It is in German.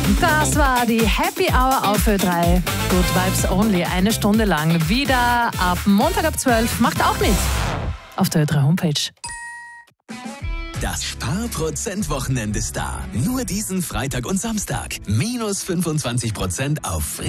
Das war die Happy Hour auf Ö3. Good Vibes Only, eine Stunde lang. Wieder ab Montag ab 12. Macht auch mit auf der Ö3 Homepage. Das Sparprozent-Wochenende ist da. Nur diesen Freitag und Samstag. -25% auf